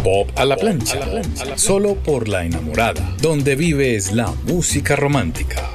Pop a la plancha, solo por La Enamorada, donde vives la música romántica.